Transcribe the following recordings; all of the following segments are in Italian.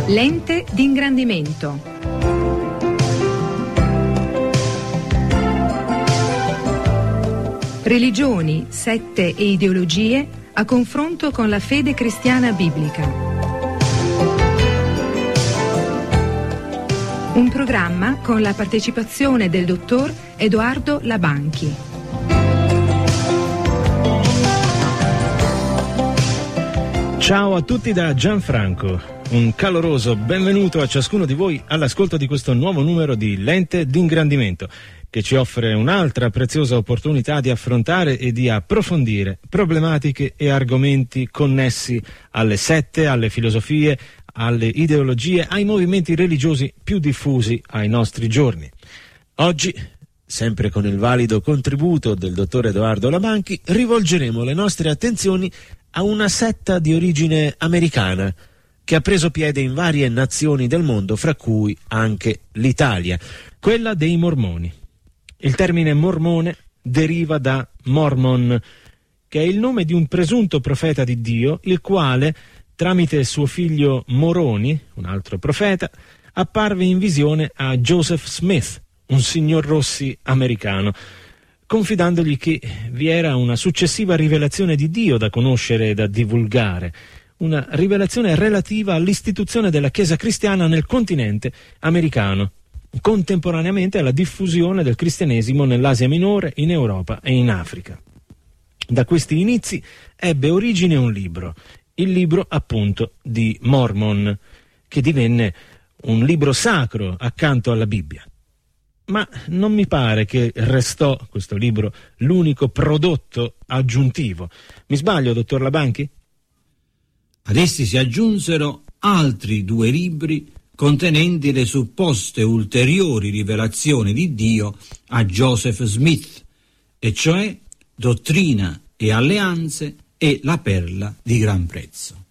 Lente di ingrandimento. Religioni, sette e ideologie a confronto con la fede cristiana biblica. Un programma con la partecipazione del dottor Edoardo Labanchi. Ciao a tutti da Gianfranco. Un caloroso benvenuto a ciascuno di voi all'ascolto di questo nuovo numero di Lente d'Ingrandimento, che ci offre un'altra preziosa opportunità di affrontare e di approfondire problematiche e argomenti connessi alle sette, alle filosofie, alle ideologie, ai movimenti religiosi più diffusi ai nostri giorni. Oggi, sempre con il valido contributo del dottor Edoardo Labanchi, rivolgeremo le nostre attenzioni a una setta di origine americana che ha preso piede in varie nazioni del mondo, fra cui anche l'Italia, quella dei Mormoni. Il termine mormone deriva da Mormon, che è il nome di un presunto profeta di Dio, il quale, tramite suo figlio Moroni, un altro profeta, apparve in visione a Joseph Smith, un signor Rossi americano, confidandogli che vi era una successiva rivelazione di Dio da conoscere e da divulgare, una rivelazione relativa all'istituzione della Chiesa cristiana nel continente americano, contemporaneamente alla diffusione del cristianesimo nell'Asia Minore, in Europa e in Africa. Da questi inizi ebbe origine un libro, il libro appunto di Mormon, che divenne un libro sacro accanto alla Bibbia. Ma non mi pare che restò questo libro l'unico prodotto aggiuntivo. Mi sbaglio, dottor Labanchi? Ad essi si aggiunsero altri 2 libri contenenti le supposte ulteriori rivelazioni di Dio a Joseph Smith, e cioè Dottrina e Alleanze e La perla di gran prezzo.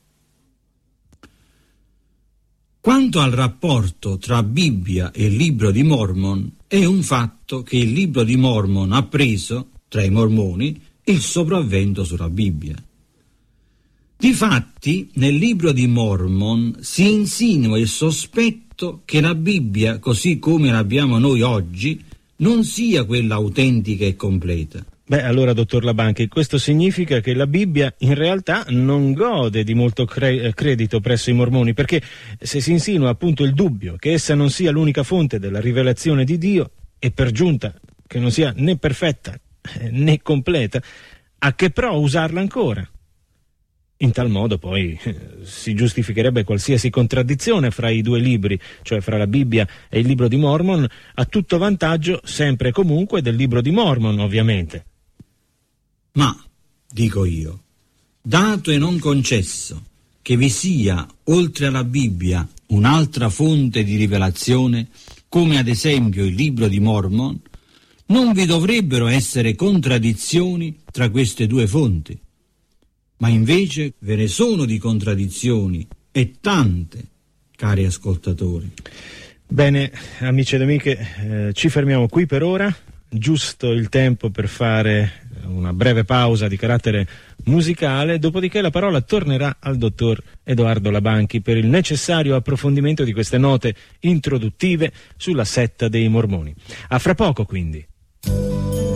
Quanto al rapporto tra Bibbia e il libro di Mormon, è un fatto che il libro di Mormon ha preso, tra i mormoni, il sopravvento sulla Bibbia. Difatti, nel libro di Mormon si insinua il sospetto che la Bibbia, così come l'abbiamo noi oggi, non sia quella autentica e completa. Beh, allora, dottor Labanchi, questo significa che la Bibbia in realtà non gode di molto credito presso i mormoni, perché se si insinua appunto il dubbio che essa non sia l'unica fonte della rivelazione di Dio, e per giunta che non sia né perfetta né completa, a che pro usarla ancora? In tal modo poi si giustificherebbe qualsiasi contraddizione fra i 2 libri, cioè fra la Bibbia e il libro di Mormon, a tutto vantaggio sempre e comunque del libro di Mormon, ovviamente. Ma, dico io, dato e non concesso che vi sia, oltre alla Bibbia, un'altra fonte di rivelazione, come ad esempio il libro di Mormon, non vi dovrebbero essere contraddizioni tra queste 2 fonti. Ma invece ve ne sono di contraddizioni, e tante, cari ascoltatori. Bene, amici ed amiche, ci fermiamo qui per ora, giusto il tempo per fare una breve pausa di carattere musicale, dopodiché la parola tornerà al dottor Edoardo Labanchi per il necessario approfondimento di queste note introduttive sulla setta dei Mormoni. A fra poco, quindi.